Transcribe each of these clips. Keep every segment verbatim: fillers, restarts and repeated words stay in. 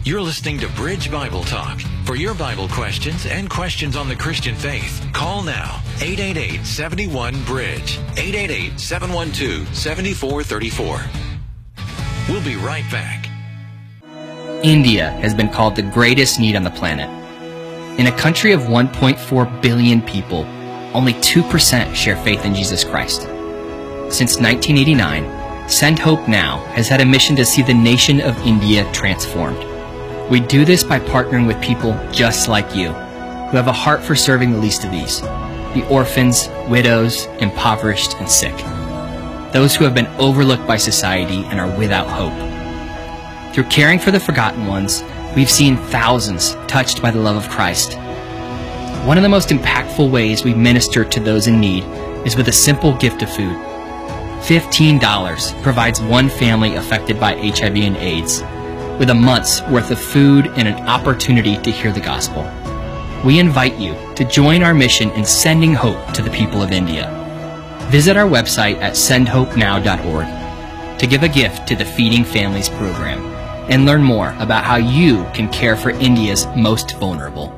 You're listening to Bridge Bible Talk. For your Bible questions and questions on the Christian faith, call now eight eight eight, seven one, bridge, eight eight eight, seven one two, seven four three four. We'll be right back. India has been called the greatest need on the planet. In a country of one point four billion people, only two percent share faith in Jesus Christ. Since nineteen eighty-nine, Send Hope Now has had a mission to see the nation of India transformed. We do this by partnering with people just like you, who have a heart for serving the least of these, the orphans, widows, impoverished, and sick, those who have been overlooked by society and are without hope. Through caring for the forgotten ones, we've seen thousands touched by the love of Christ. One of the most impactful ways we minister to those in need is with a simple gift of food. fifteen dollars provides one family affected by H I V and AIDS with a month's worth of food and an opportunity to hear the gospel. We invite you to join our mission in sending hope to the people of India. Visit our website at send hope now dot org to give a gift to the Feeding Families program and learn more about how you can care for India's most vulnerable.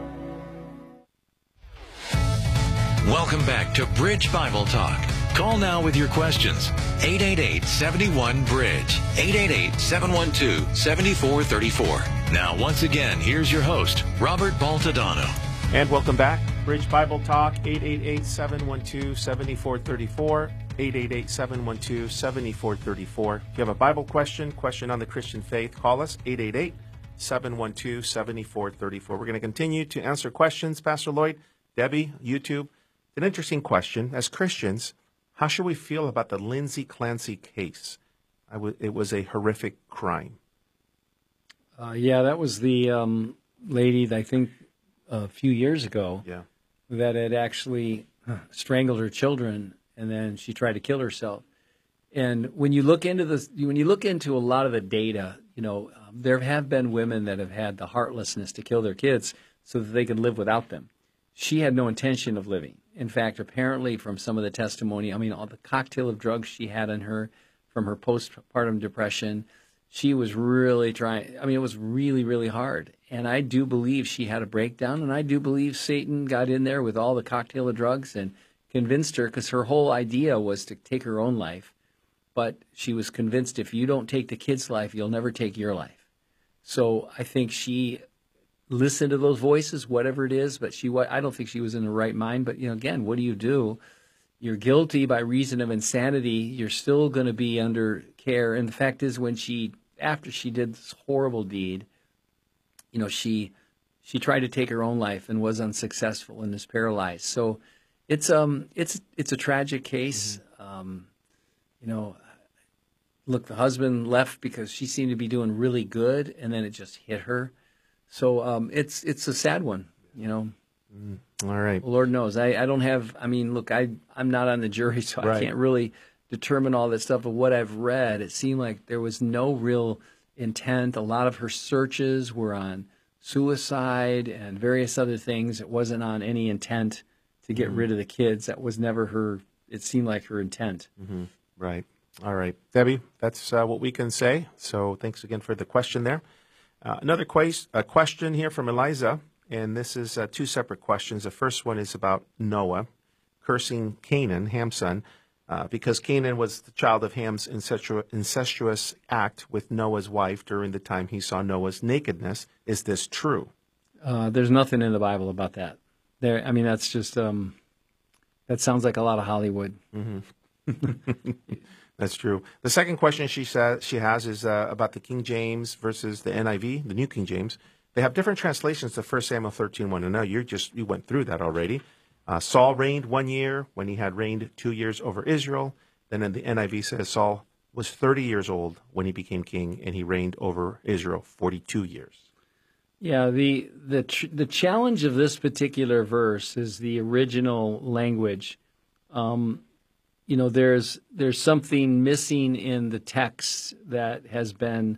Welcome back to Bridge Bible Talk. Call now with your questions. eight eight eight, seven one, bridge, eight eight eight, seven one two, seven four three four. Now, once again, here's your host, Robert Baltadano. And welcome back. Bridge Bible Talk, eight eight eight, seven one two, seven four three four, eight eight eight, seven one two, seven four three four. If you have a Bible question, question on the Christian faith, call us, eight eight eight, seven one two, seven four three four. We're going to continue to answer questions. Pastor Lloyd, Debbie, YouTube, an interesting question. As Christians, how should we feel about the Lindsay Clancy case? I w- it was a horrific crime. Uh, yeah, that was the um, lady, that I think, a few years ago Yeah. that had actually strangled her children, and then she tried to kill herself. And when you look into this, when you look into a lot of the data, you know, um, there have been women that have had the heartlessness to kill their kids so that they could live without them. She had no intention of living. In fact, apparently from some of the testimony, I mean, all the cocktail of drugs she had on her from her postpartum depression, she was really trying. I mean, it was really, really hard. And I do believe she had a breakdown, and I do believe Satan got in there with all the cocktail of drugs and convinced her, because her whole idea was to take her own life. But she was convinced, if you don't take the kid's life, you'll never take your life. So I think she listened to those voices, whatever it is, but she, I don't think she was in the right mind. But, you know, again, what do you do? You're guilty by reason of insanity. You're still going to be under care. And the fact is, when she, after she did this horrible deed, you know, she she tried to take her own life and was unsuccessful and is paralyzed. So it's um it's it's a tragic case. Mm-hmm. Um, you know, look, the husband left because she seemed to be doing really good, and then it just hit her. So um, it's it's a sad one, you know. Mm, all right. Well, Lord knows. I, I don't have, I mean, look, I, I'm not on the jury, so right. I can't really determine all that stuff. But what I've read, it seemed like there was no real intent. A lot of her searches were on suicide and various other things. It wasn't on any intent to get mm-hmm. rid of the kids. That was never her, it seemed like her intent. Mm-hmm. Right. All right. Debbie, that's uh, what we can say. So thanks again for the question there. Uh, another quest, a question here from Eliza, and this is uh, two separate questions. The first one is about Noah cursing Canaan, Ham's son, uh, because Canaan was the child of Ham's incestu- incestuous act with Noah's wife during the time he saw Noah's nakedness. Is this true? Uh, there's nothing in the Bible about that. There, I mean, that's just um, that sounds like a lot of Hollywood. Mm-hmm. That's true. The second question she says she has is uh, about the King James versus the N I V, the New King James. They have different translations to First Samuel thirteen one. And now you just you went through that already. Uh, Saul reigned one year when he had reigned two years over Israel. Then in the N I V says Saul was thirty years old when he became king, and he reigned over Israel forty-two years. Yeah, the the tr- the challenge of this particular verse is the original language. Um, You know, there's there's something missing in the text that has been,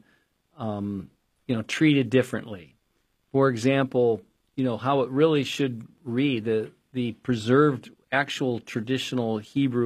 um, you know, treated differently. For example, you know, how it really should read, the the preserved actual traditional Hebrew